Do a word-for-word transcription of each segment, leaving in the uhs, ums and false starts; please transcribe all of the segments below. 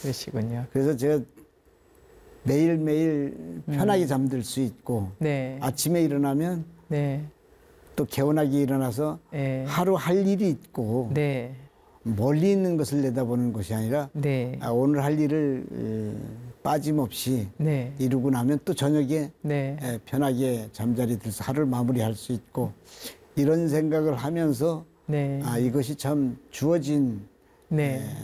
그러시군요. 그래서 제가 매일매일 편하게 음. 잠들 수 있고 네. 아침에 일어나면 네. 또 개운하게 일어나서 네. 하루 할 일이 있고 네. 멀리 있는 것을 내다보는 것이 아니라 네. 아, 오늘 할 일을 에, 빠짐없이 네. 이루고 나면 또 저녁에 네. 에, 편하게 잠자리 들어서 하루를 마무리할 수 있고 이런 생각을 하면서 네. 아, 이것이 참 주어진 네. 에,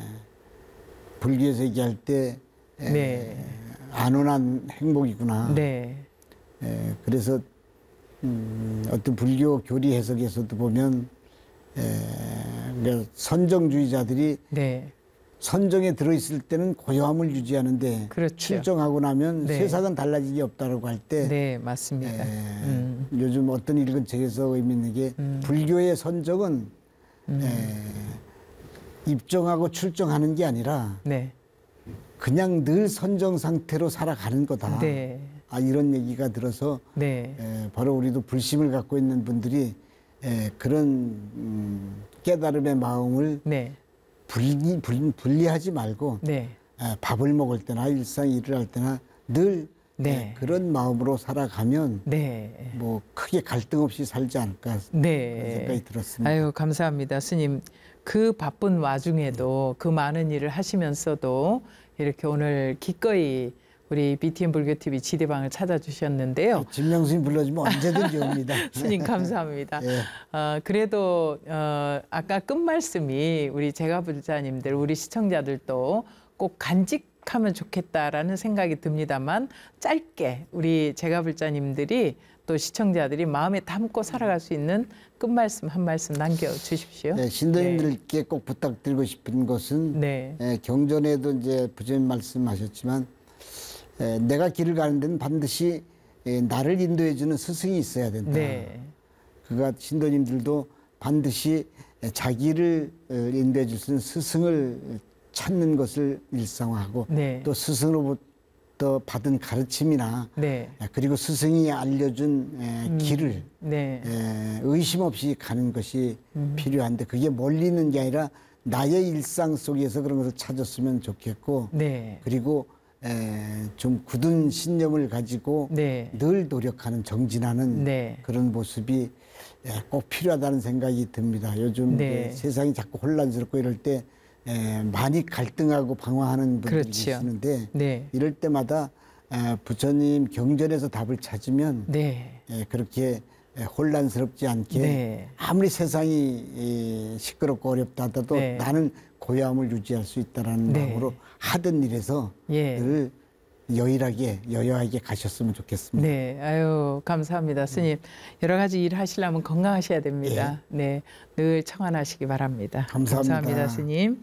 불교에서 얘기할 때 에, 네. 안온한 행복이구나. 네. 에, 그래서 음, 어떤 불교 교리 해석에서도 보면 에, 그러니까 선정주의자들이 네. 선정에 들어있을 때는 고요함을 유지하는데 그렇죠. 출정하고 나면 네. 세상은 달라지기 없다고 할 때 네, 맞습니다. 에, 음. 요즘 어떤 읽은 책에서 의미 있는 게 음. 불교의 선정은 음. 에, 입정하고 출정하는 게 아니라 네. 그냥 늘 선정 상태로 살아가는 거다. 네. 아, 이런 얘기가 들어서 네. 에, 바로 우리도 불심을 갖고 있는 분들이 에, 그런 음, 깨달음의 마음을 네. 분리, 분리, 분리하지 말고 네. 에, 밥을 먹을 때나 일상 일을 할 때나 늘 네. 에, 그런 마음으로 살아가면 네. 뭐 크게 갈등 없이 살지 않을까 네. 그런 생각이 들었습니다. 아유, 감사합니다. 스님. 그 바쁜 와중에도 그 많은 일을 하시면서도 이렇게 오늘 기꺼이 우리 비티엠 불교티비 지대방을 찾아주셨는데요. 진명스님 불러주면 언제든지 옵니다. 스님 감사합니다. 예. 어, 그래도 어, 아까 끝말씀이 우리 제가불자님들, 우리 시청자들도 꼭 간직하면 좋겠다라는 생각이 듭니다만 짧게 우리 제가불자님들이 또 시청자들이 마음에 담고 살아갈 수 있는 끝말씀 한 말씀 남겨주십시오. 네, 신도님들께 네. 꼭 부탁드리고 싶은 것은 네. 예, 경전에도 이제 부처님 말씀하셨지만 에, 내가 길을 가는 데는 반드시 에, 나를 인도해주는 스승이 있어야 된다. 네. 그가 신도님들도 반드시 에, 자기를 에, 인도해 줄 수 있는 스승을 찾는 것을 일상화하고 네. 또 스승으로부터 받은 가르침이나 네. 에, 그리고 스승이 알려준 에, 음. 길을 네. 에, 의심 없이 가는 것이 음. 필요한데 그게 멀리 있는 게 아니라 나의 일상 속에서 그런 것을 찾았으면 좋겠고 네. 그리고 에, 좀 굳은 신념을 가지고 네. 늘 노력하는 정진하는 네. 그런 모습이 에, 꼭 필요하다는 생각이 듭니다. 요즘 네. 세상이 자꾸 혼란스럽고 이럴 때 에, 많이 갈등하고 방황하는 분들이 그렇죠. 계시는데 네. 이럴 때마다 에, 부처님 경전에서 답을 찾으면 네. 에, 그렇게 에, 혼란스럽지 않게 네. 아무리 세상이 에, 시끄럽고 어렵다 하더라도 네. 나는 고요함을 유지할 수 있다는 네. 마음으로 하던 일에서 예. 늘 여일하게 여여하게 가셨으면 좋겠습니다. 네, 아유 감사합니다, 스님. 여러 가지 일 하시려면 건강하셔야 됩니다. 예. 네, 늘 청안하시기 바랍니다. 감사합니다. 감사합니다, 스님.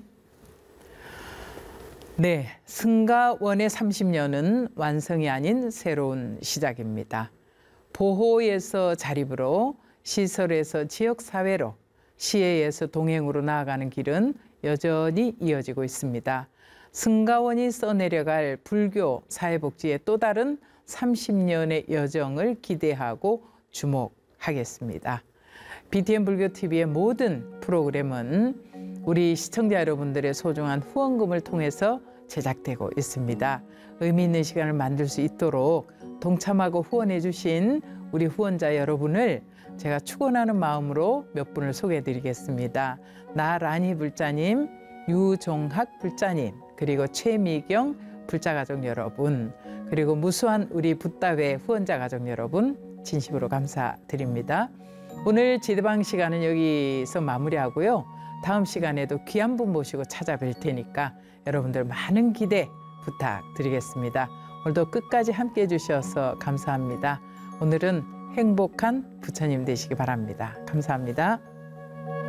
네, 승가원의 삼십 년은 완성이 아닌 새로운 시작입니다. 보호에서 자립으로, 시설에서 지역사회로, 시혜에서 동행으로 나아가는 길은 여전히 이어지고 있습니다. 승가원이 써내려갈 불교 사회복지의 또 다른 삼십 년의 여정을 기대하고 주목하겠습니다. 비티엠 불교티비의 모든 프로그램은 우리 시청자 여러분들의 소중한 후원금을 통해서 제작되고 있습니다. 의미 있는 시간을 만들 수 있도록 동참하고 후원해 주신 우리 후원자 여러분을 제가 축원하는 마음으로 몇 분을 소개해드리겠습니다. 나란희 불자님, 유종학 불자님, 그리고 최미경 불자가족 여러분, 그리고 무수한 우리 붓다회 후원자 가족 여러분 진심으로 감사드립니다. 오늘 지대방 시간은 여기서 마무리하고요. 다음 시간에도 귀한 분 모시고 찾아뵐 테니까 여러분들 많은 기대 부탁드리겠습니다. 오늘도 끝까지 함께해 주셔서 감사합니다. 오늘은 행복한 부처님 되시기 바랍니다. 감사합니다.